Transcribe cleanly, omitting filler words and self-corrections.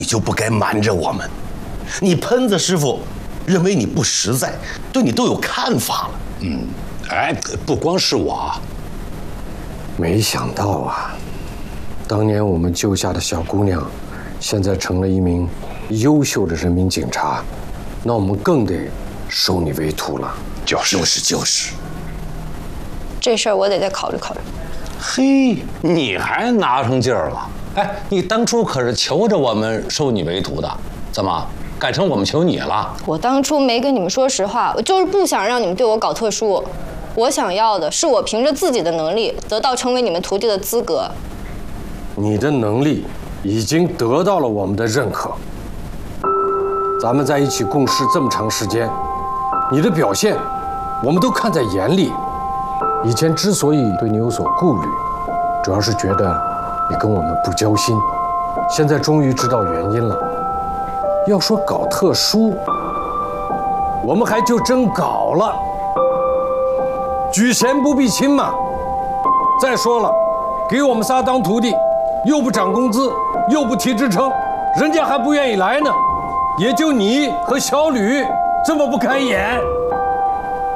你就不该瞒着我们。你喷子师傅认为你不实在，对你都有看法了。 哎，不光是我， 没想到啊，当年我们救下的小姑娘，现在成了一名优秀的人民警察，那我们更得收你为徒了。 就是。 这事儿我得再考虑考虑。 嘿，你还拿上劲儿了？哎，你当初可是求着我们收你为徒的，怎么改成我们求你了？ 我当初没跟你们说实话，我就是不想让你们对我搞特殊。我想要的是我凭着自己的能力得到成为你们徒弟的资格。 你的能力已经得到了我们的认可，咱们在一起共事这么长时间，你的表现我们都看在眼里。以前之所以对你有所顾虑，主要是觉得你跟我们不交心，现在终于知道原因了。要说搞特殊，我们还就真搞了，举贤不避亲嘛。再说了，给我们仨当徒弟，又不涨工资，又不提职称，人家还不愿意来呢。也就你和小吕这么不开眼。